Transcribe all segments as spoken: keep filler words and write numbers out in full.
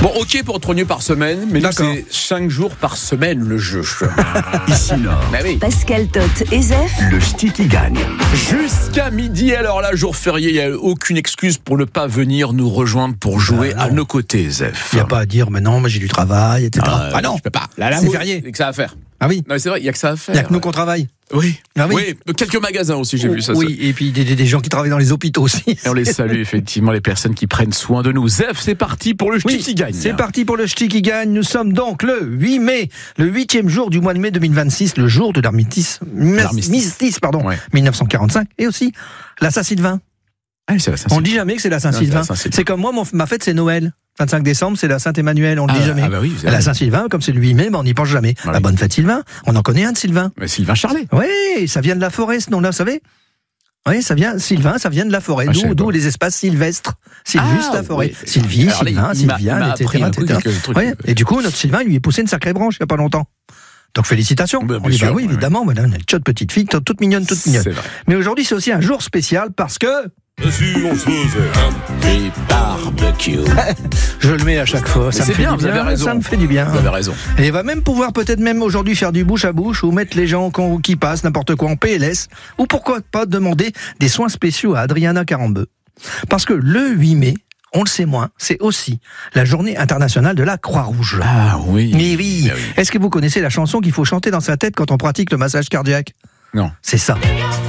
Bon, ok pour trois nuits par semaine, mais là c'est cinq jours par semaine le jeu. Ici Nord. Bah oui. Pascal Tot et Zef. Le ch'ti qui gagne. Jusqu'à midi, alors là, jour férié, il n'y a aucune excuse pour ne pas venir nous rejoindre pour jouer Ah, à nos côtés, Zef. Il n'y a pas à dire, mais non, mais j'ai du travail, et cetera. Ah, Ah non, je peux pas. Là, là, c'est vous- férié. Il y a que ça à faire. Ah oui, Non, mais c'est vrai, il y a que ça à faire. il n'y a que nous qu'on travaille. Oui. Ah oui. oui. Quelques magasins aussi, j'ai vu ça. Oui, et puis des, des- des gens qui travaillent dans les hôpitaux aussi. Et on les salue, effectivement, les personnes qui prennent soin de nous. Zef, c'est parti pour le ch'ti Oui, qui gagne. c'est parti pour le ch'ti qui gagne. Nous sommes donc le huit mai, le huitième jour du mois de mai deux mille vingt-six, le jour de l'armistice, L'armistice. l'armistice, pardon, Ouais. mille neuf cent quarante-cinq, et aussi la Saint-Sylvain. Ah, c'est la On ne dit jamais que c'est la Saint-Sylvain. Non, c'est la Saint-Sylvain. C'est comme moi, mon- ma fête c'est Noël. vingt-cinq décembre, c'est la Saint-Emmanuel, on ne le Ah, dit jamais. ah bah oui, vous avez la raison. Saint-Sylvain, comme c'est le huit mai, ben on n'y pense jamais. Ah la oui. bonne fête Sylvain, on en connaît un de Sylvain. Mais Sylvain Charlet. Oui, ça vient de la forêt, ce nom-là, vous savez. Oui, ça vient, Sylvain, ça vient de la forêt. Ah, je savais D'où, d'où pas. les espaces sylvestres. Sylvus, Ah, la forêt. oui. Sylvie, Alors là, Sylvain, il m'a- il Sylviane, m'a et cetera, appris un peu et cetera. quelques trucs. Ouais. Et du coup, notre Sylvain lui est poussé une sacrée branche il n'y a pas longtemps. Donc félicitations. Bah, bien On dit, sûr, bah oui, oui, évidemment, voilà, une chouette petite fille, toute toute mignonne, toute mignonne. C'est vrai. Mais aujourd'hui, c'est aussi un jour spécial parce que Si on se faisait un Et barbecue. je le mets à chaque fois. Ça c'est me fait bien, du vous avez bien, raison. ça me fait du bien. Vous avez raison. Et il va même pouvoir peut-être même aujourd'hui faire du bouche à bouche ou mettre les gens qu'on- qui passent n'importe quoi en P L S ou pourquoi pas demander des soins spéciaux à Adriana Carambeu. Parce que le huit mai, on le sait moins, c'est aussi la journée internationale de la Croix-Rouge. Ah oui. Mais oui. Ah oui. Est-ce que vous connaissez la chanson qu'il faut chanter dans sa tête quand on pratique le massage cardiaque? Non. C'est ça.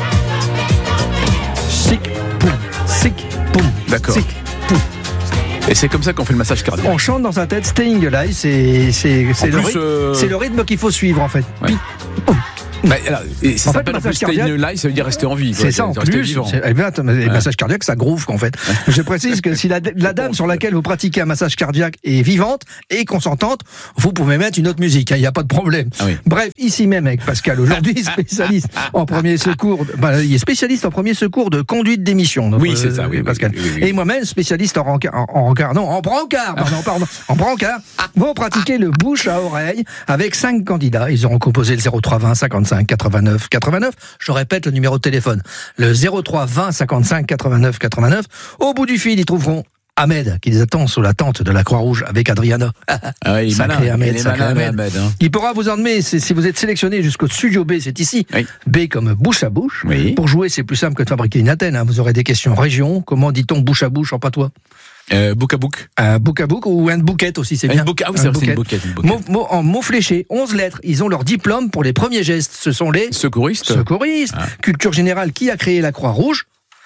Sic, poum, sic, poum. D'accord. Sic, poum. Et c'est comme ça qu'on fait le massage cardiaque. On chante dans sa tête Staying Alive, c'est c'est c'est En le, plus, rythme- euh, c'est le rythme qu'il faut suivre en fait. Ouais. Pi, poum. Bah, alors, et ça En fait, s'appelle en plus massage stay in cardiaque- life, ça veut dire rester en vie. quoi. C'est ça en rester plus. vivant. c'est- eh bien, attends, mais le massage cardiaque, ça groove en fait. Je précise que si la, la dame sur laquelle vous pratiquez un massage cardiaque est vivante et consentante, vous pouvez mettre une autre musique, il n'y a pas de problème. Ah oui. Bref, ici même avec Pascal, aujourd'hui spécialiste en premier secours, bah, il est spécialiste en premier secours de conduite d'émission. notre, Oui, c'est ça, oui, oui, Pascal. oui, oui, oui. Et moi-même spécialiste en rencard, en, en rencard, non, en brancard, pardon, pardon, en brancard. Vont pratiquer le bouche à oreille avec cinq candidats. Ils auront composé le zéro trois vingt cinquante-cinq quatre-vingt-neuf quatre-vingt-neuf. Je répète le numéro de téléphone. Le zéro trois vingt cinquante-cinq quatre-vingt-neuf quatre-vingt-neuf. Au bout du fil, ils trouveront Ahmed, qui les attend sous la tente de la Croix-Rouge avec Adriana. Ah ouais, il est Sacré malin. Ahmed, Il est sacré malin, Ahmed. Ahmed, hein. Il pourra vous emmener, c'est- si vous êtes sélectionné jusqu'au studio B, c'est ici. Oui. B comme bouche à bouche. Oui. Pour jouer, c'est plus simple que de fabriquer une antenne. hein. Vous aurez des questions région. Comment dit-on bouche à bouche en patois? Euh, book à book. Un book à book ou un bouquet aussi, c'est Ah, bien. une bouquet. Ah oui, Un c'est vrai, c'est une bouquet. bouquette, une bouquette. Mot- mot- en mots fléchés, onze lettres. Ils ont leur diplôme pour les premiers gestes. Ce sont les Secouriste. secouristes. Ah. Culture générale, qui a créé la Croix-Rouge?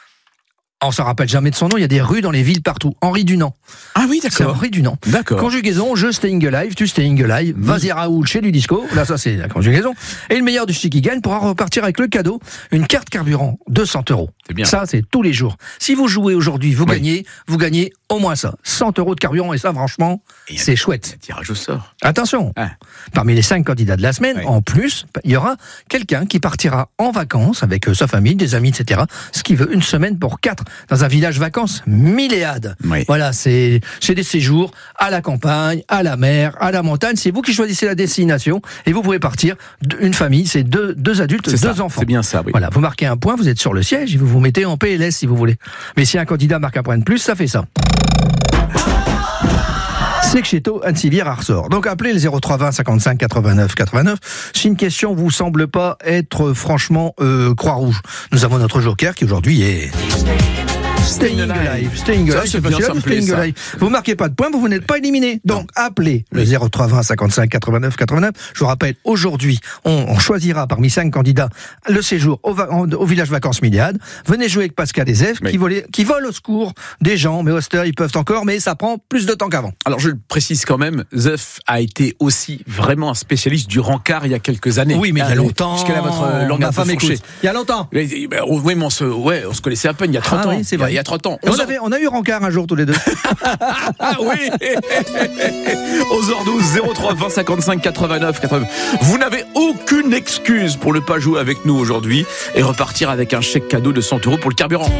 On s'en rappelle jamais de son nom, il y a des rues dans les villes partout. Henri Dunant. Ah oui, C'est d'accord. Henri Dunant. D'accord. Conjugaison, je staying alive, tu staying alive, vas-y Raoul chez du disco. Là, ça, c'est la conjugaison. Et le meilleur du ch'ti qui gagne pourra repartir avec le cadeau, une carte carburant, deux cents euros. C'est bien. Ça, c'est tous les jours. Si vous jouez aujourd'hui, vous Oui. gagnez, vous gagnez au moins ça. cent euros de carburant, et ça, franchement, Et c'est chouette. Tirage au sort. Attention, Ah. parmi les cinq candidats de la semaine, Oui. en plus, il y aura quelqu'un qui partira en vacances avec euh, sa famille, des amis, et cetera. Ce qui veut une semaine pour quatre dans un village vacances Milléade. Oui. Voilà, c'est c'est des séjours à la campagne, à la mer, à la montagne. C'est vous qui choisissez la destination et vous pouvez partir d'une famille, c'est deux, deux adultes, C'est deux ça. enfants. C'est bien ça, oui. Voilà, vous marquez un point, vous êtes sur le siège et vous vous mettez en P L S si vous voulez. Mais si un candidat marque un point de plus, ça fait ça. C'est que chez Taux, Anne Sivière à ressort. Donc appelez le zéro trois vingt cinquante-cinq quatre-vingt-neuf quatre-vingt-neuf. Si une question vous semble pas être franchement euh, Croix-Rouge, nous avons notre joker qui aujourd'hui est Staying Alive. Staying Ça, Alive, c'est c'est bien, facile, ça me plaît, Staying ça. Alive. Vous marquez pas de points, vous n'êtes pas éliminé. Donc appelez le zéro trois vingt cinquante-cinq quatre-vingt-neuf quatre-vingt-neuf. Je vous rappelle, aujourd'hui, on, on choisira parmi cinq candidats le séjour au, va- en- au village vacances Milléade. Venez jouer avec Pascal et Zef Oui. qui, volent- qui volent au secours des gens. Mais Oster, ils peuvent encore, mais ça prend plus de temps qu'avant. Alors je le précise quand même, Zef a été aussi vraiment un spécialiste du rencard il y a quelques années. Oui, mais il y a Ah, longtemps. Puisqu'elle a votre euh, langue Ma un peu femme fourchée. écoute. Il y a longtemps. Mais, ben, oui, mais on se, ouais, on se connaissait à peine il y a trente Ah ans. oui, c'est vrai. Il y a trente ans. Et on, onze ans. avait, on a eu Rancard un jour tous les deux. Ah oui. onze heures douze, zéro trois vingt cinquante-cinq quatre-vingt-neuf quatre-vingt-neuf. Vous n'avez aucune excuse pour ne pas jouer avec nous aujourd'hui et repartir avec un chèque cadeau de cent euros pour le carburant.